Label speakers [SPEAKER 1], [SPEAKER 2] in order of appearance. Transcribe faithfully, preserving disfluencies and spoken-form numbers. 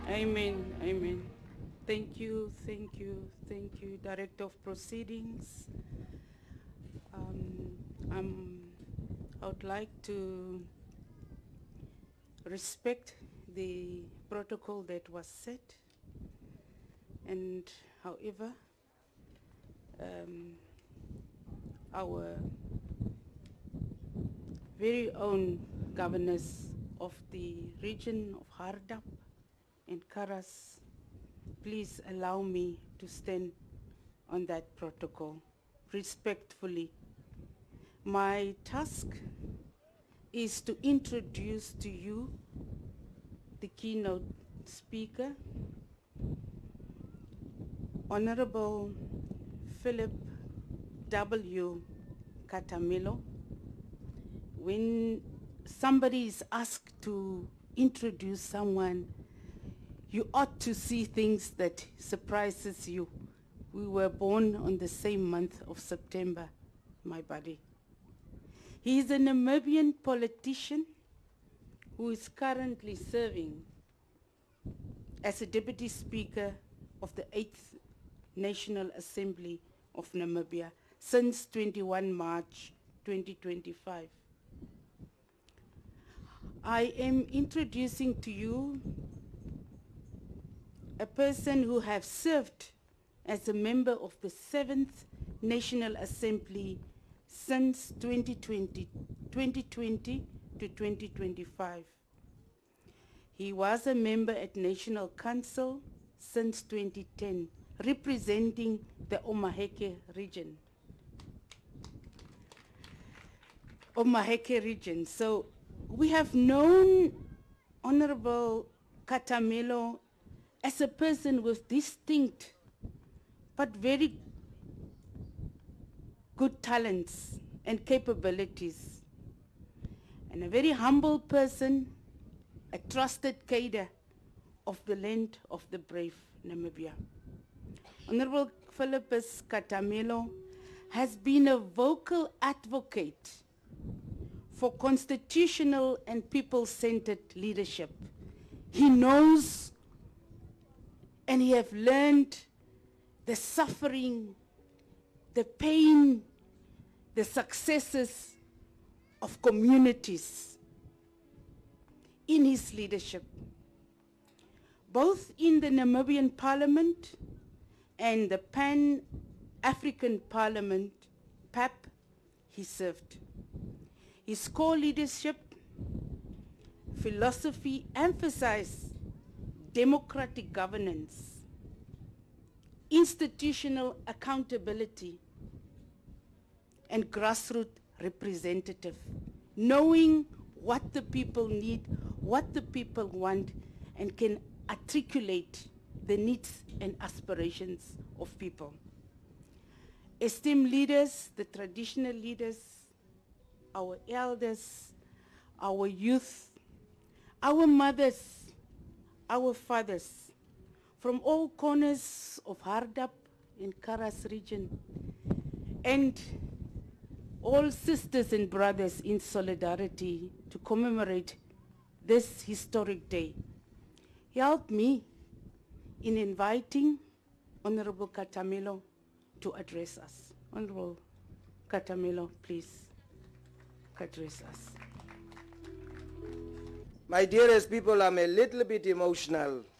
[SPEAKER 1] Amen, amen. Thank you, thank you, thank you, Director of Proceedings. Um, I'm, I would like to respect the protocol that was set, and however, um, our very own governors of the region of Hardap and Karas, please allow me to stand on that protocol respectfully. My task is to introduce to you the keynote speaker, Honorable Philip W. Katamelo. When somebody is asked to introduce someone, you ought to see things that surprises you. We were born on the same month of September, my buddy. He is a Namibian politician who is currently serving as a Deputy Speaker of the eighth National Assembly of Namibia since twenty-first March twenty twenty-five. I am introducing to you a person who has served as a member of the seventh National Assembly since twenty twenty, twenty twenty to twenty twenty-five. He was a member at National Council since twenty ten, representing the Omaheke region. Omaheke region. So we have known Honorable Katamelo as a person with distinct but very good talents and capabilities, and a very humble person, a trusted cadre of the land of the brave Namibia. Honorable Philippus Katamelo has been a vocal advocate for constitutional and people-centered leadership. He knows and he have learned the suffering, the pain, the successes of communities in his leadership, both in the Namibian Parliament and the Pan-African Parliament, P A P, he served. His core leadership philosophy emphasized democratic governance, institutional accountability, and grassroots representative, knowing what the people need, what the people want, and can articulate the needs and aspirations of people. Esteemed leaders, the traditional leaders, our elders, our youth, our mothers, our fathers, from all corners of Hardap in Karas region, and all sisters and brothers in solidarity to commemorate this historic day. Help me in inviting Honorable Katamelo to address us. Honorable Katamelo, please address us.
[SPEAKER 2] My dearest people, I'm a little bit emotional